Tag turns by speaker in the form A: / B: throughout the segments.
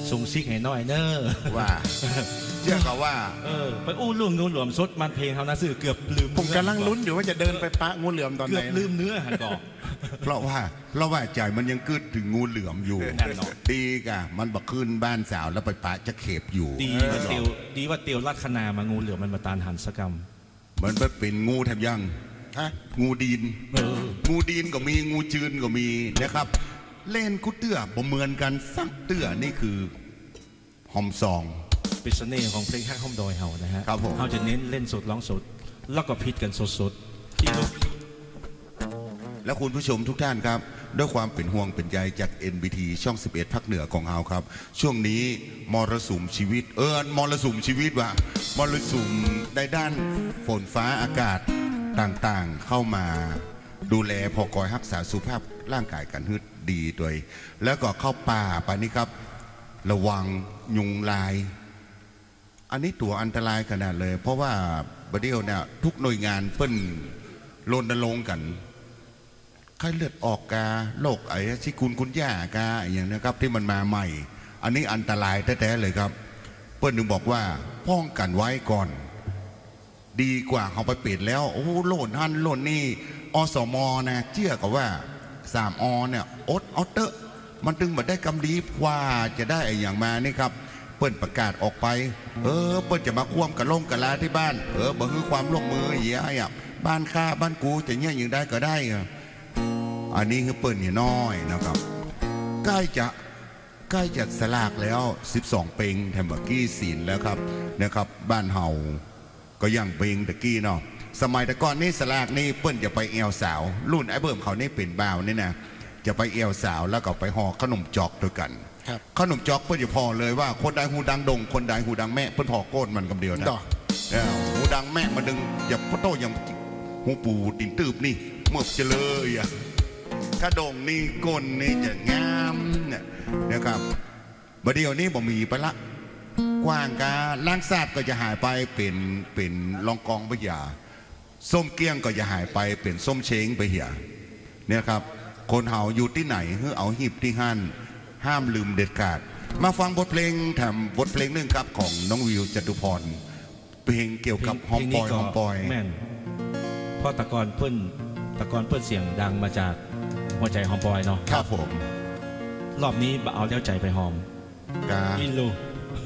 A: ส่งซิกให้น้อยเนอะ
B: ว่าเชื่อเขาว่า
A: ไปอู้ลุงงูเหลือมสดมันเพลงเขานะสื่อเกือบลืม
C: ผมกำลังลุ้นอยู่ว่าจะเดินไปปะงูเหลือมตอนไหน
A: เกือบลืมเนื้อหันก่อน
B: เพราะว่าใจมันยังกึดถึงงูเหลือมอยู่ดีกะมันบักขึ้นบ้านสาวแล้วไปปะจะเข็บอยู่
A: ดีว่าเตียวลัดขนามางูเหลือมมันมาตานหันสกรรม
B: มันเป็นงูแถบยังงูดินงูดินก็มีงูจืนก็มีนะครับเล่นกุเตื้อบ่เหมือนกันสักเตื้อนี่คือหอมซอง
A: เป็นเสน่ห์ของเพลงฮักห้อมดอยเฮานะฮะ
B: ครับผม
A: เฮาจะเน้นเล่นสดร้องสดแล้วก็พิดกันสดๆที่ลูก
B: และคุณผู้ชมทุกท่านครับด้วยความเป็นห่วงเป็นใยจาก NBT ช่อง 11 ภาคเหนือของเฮาครับช่วงนี้มรสุมชีวิตมรสุมชีวิตว่ะมรสุมได้ด้านฝนฟ้าอากาศต่างๆเข้ามาดูแลพอกอยรักษาสุขภาพร่างกายกันฮึดดีด้วยแล้วก็เข้าป่าไปนี่ครับระวังยุงลายอันนี้ตัวอันตรายขนาดเลยเพราะว่าบัดเดียวเนี่ยทุกหน่วยงานเพิ่นรณรงค์กันไข้เลือดออกกาโรคไอ้ชิคุณย่ากาอย่างนี้ครับที่มันมาใหม่อันนี้อันตรายแท้ๆเลยครับเพิ่นถึงบอกว่าป้องกันไว้ก่อนดีกว่าเขาไปปิดแล้วโอ้โล่นหันโล่นนี่อสมนะเชื่อกับว่า3 อเนี่ยอเตอร์มันดึงมาได้กำดีว่าจะได้อย่างมานี่ครับเปิ้นประกาศออกไปเปิ้นจะมาควมกับลงกับลาที่บ้านบ่คือความร่วมมือเหี้ยอ่ะบ้านข้าบ้านกูจะเนี่ยอย่างได้ก็ได้อันนี้คือเปิ้นเนี่ยน้อยนะครับใกล้จะสลากแล้ว12 เปงแถมเมื่อกี้ศีลแล้วครับนะครับบ้านเฮาก็ยังเปงตะกี้เนาะสมัยแต่ก่อนนี่สลากนี่เปิ้นจะไปแอวสาวรุ่นไอ้เบิ่มเขานี่เป็นบ่าวนี่นะจะไปแอวสาวแล้วก็ไปห่อขนมจอกด้วยกันขนมจอกเปิ้นจะพอเลยว่าคนใดหูดังดงคนใดหูดังแม่เปิ้นพอโก้นมันกำเดียวนะหูดังแม่มาดึงอย่าพ่อโตอย่างหูปูตินตืบนี่เมื่อจะเลยอ่ะถ้าดงนี่ก้นนี่จะงามเนี่ยนะครับบัดเดียวนี้บ่มีไปละกว้างกาล้างซาดก็จะหายไปเป็นลองกองไปเหี่ยส้มเกี้ยงก็จะหายไปเป็นส้มเช้งไปเหี่ยเนี่ยครับคนเฮาอยู่ที่ไหนเฮ้เอาหีบที่หั่นห้ามลืมเด็ดขาดมาฟังบทเพลงแถมบทเพลงนึงครับของน้องวิวจตุพรเพลงเกี่ยวกับฮอมปอย
A: แม่นเพราะตะกอนเพิ่นเสียงดังมาจากหัวใจฮอมปอยเนาะ
B: ครับผม
A: รอบนี้เอาเลี้ยวใจไปฮอมอินลู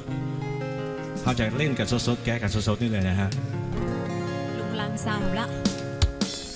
A: เขาจะเล่นกันสดๆแก้กันสดๆนี่เลยนะฮะ
D: ลุงลังซ้ำละ